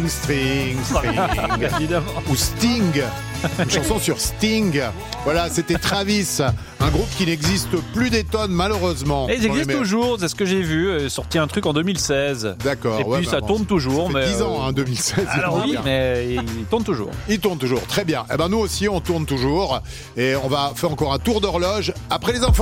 String. Évidemment. Ou Sting. Une chanson sur Sting. Voilà, c'était Travis, un groupe qui n'existe plus des tonnes malheureusement. Et ils existent toujours, c'est ce que j'ai vu. Sorti un truc en 2016. D'accord. Et puis ça tourne toujours. Ça fait mais 10 ans, 2016. Alors oui, mais il tourne toujours. Il tourne toujours, très bien. Eh ben nous aussi, on tourne toujours. Et on va faire encore un tour d'horloge après les infos.